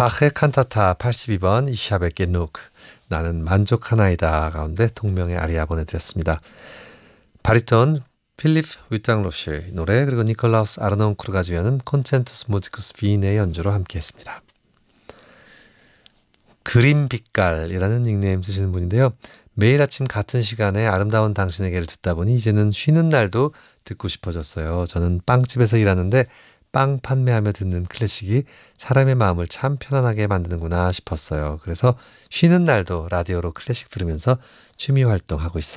바흐의 칸타타 82번 Ich habe genug 나는 만족하나이다 가운데 동명의 아리아 보내드렸습니다. 바리톤 필립 위땅로시 노래 그리고 니콜라우스 아르논크루가 지휘하는 콘첸투스 무지쿠스 빈의 연주로 함께했습니다. 그림 빛깔이라는 닉네임 쓰시는 분인데요. 매일 아침 같은 시간에 아름다운 당신에게를 듣다 보니 이제는 쉬는 날도 듣고 싶어졌어요. 저는 빵집에서 일하는데 빵 판매하며 듣는 클래식이 사람의 마음을 참 편안하게 만드는구나 싶었어요. 그래서 쉬는 날도 라디오로 클래식 들으면서 취미 활동하고 있어요.